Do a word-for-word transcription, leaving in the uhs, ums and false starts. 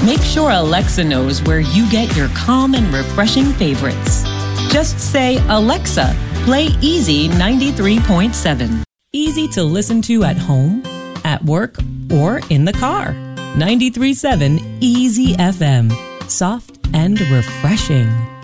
Make sure Alexa knows where you get your calm and refreshing favorites. Just say, Alexa, play Easy ninety-three point seven. Easy to listen to at home, at work, or in the car. ninety-three point seven Easy F M. Soft and refreshing.